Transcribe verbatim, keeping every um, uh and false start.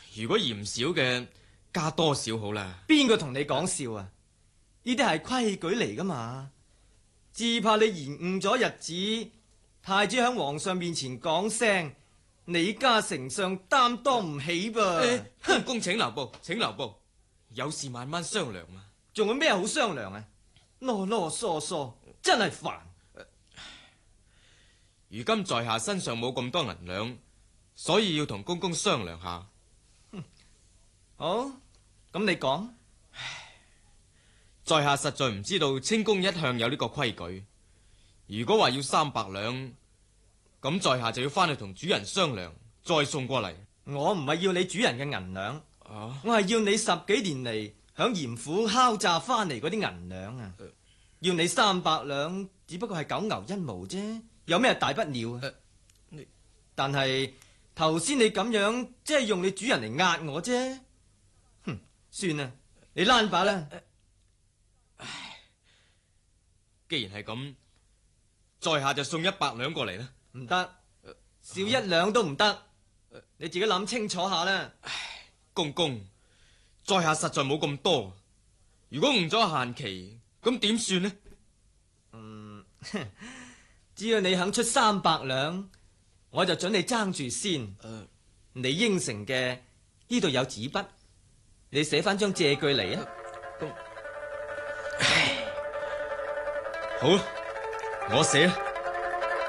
如果嫌少嘅，加多少好啦。 邊個同你講笑啊？呢啲係規矩嚟噶嘛，只怕你延誤咗日子，太子響皇上面前講聲，你家丞相擔當唔起噃。 公公請留步，請留步，有事慢慢商量嘛。 仲有咩好商量啊？囉囉嗦嗦，真係煩。 如今在下身上冇咁多銀兩，所以要同公公商量下。 好，咁你講。 在下實在唔知道清宮一向有呢個規矩。如果話要三百兩，咁在下就要翻去同主人商量，再送過嚟。 我唔係要你主人嘅銀兩， 啊、 我係要你十幾年嚟響嚴府敲詐翻嚟嗰啲銀兩啊！呃、要你三百兩，只不過係九牛一毛啫，有咩大不了啊？呃、但係頭先你咁樣，即係用你主人嚟壓我啫。哼，算啦，你躝吧啦。 唉，既然係咁，在下就送一百兩過嚟啦。 唔得，少一兩都唔得，你自己諗清楚下啦。 唉，公公，在下實在冇咁多，如果誤咗限期，咁點算呢？ 嗯，只要你肯出三百兩，我就准你爭住先。呃、你應承嘅呢度有紙筆，你寫翻張借據嚟啊。 唉，好，我寫。